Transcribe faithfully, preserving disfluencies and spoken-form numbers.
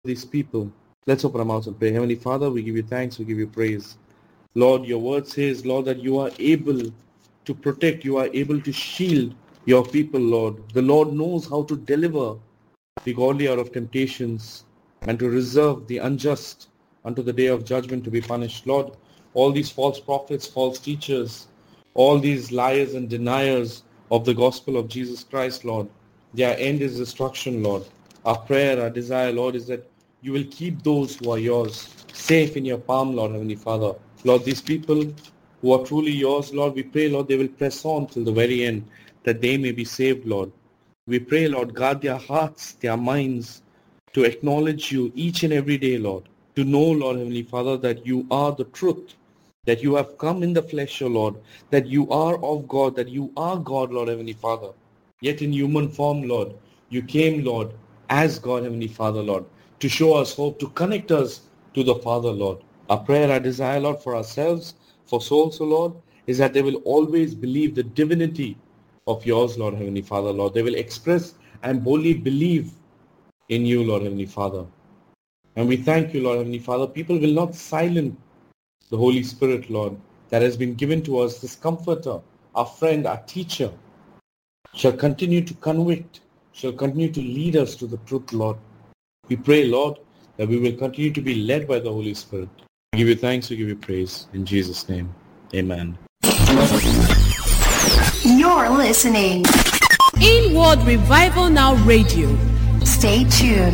these people. Let's open our mouths and pray. Heavenly Father, we give you thanks, we give you praise. Lord, your word says, Lord, that you are able to protect, you are able to shield your people, Lord. The Lord knows how to deliver the godly out of temptations and to reserve the unjust unto the day of judgment to be punished. Lord, all these false prophets, false teachers, all these liars and deniers of the gospel of Jesus Christ, Lord, their end is destruction, Lord. Our prayer, our desire, Lord, is that you will keep those who are yours safe in your palm, Lord, Heavenly Father. Lord, these people who are truly yours, Lord, we pray, Lord, they will press on till the very end, that they may be saved, Lord. We pray, Lord, guard their hearts, their minds, to acknowledge you each and every day, Lord. To know, Lord, Heavenly Father, that you are the truth, that you have come in the flesh, O Lord, that you are of God, that you are God, Lord, Heavenly Father. Yet in human form, Lord, you came, Lord, as God, Heavenly Father, Lord, to show us hope, to connect us to the Father, Lord. Our prayer, our desire, Lord, for ourselves, for souls, O Lord, is that they will always believe the divinity of yours, Lord, Heavenly Father, Lord. They will express and boldly believe in you, Lord, Heavenly Father. And we thank you, Lord, Heavenly Father. People will not silence the Holy Spirit, Lord, that has been given to us, this comforter, our friend, our teacher, shall continue to convict, shall continue to lead us to the truth, Lord. We pray, Lord, that we will continue to be led by the Holy Spirit. We give you thanks, we give you praise. In Jesus' name, amen. You're listening. Inward Revival Now Radio. Stay tuned.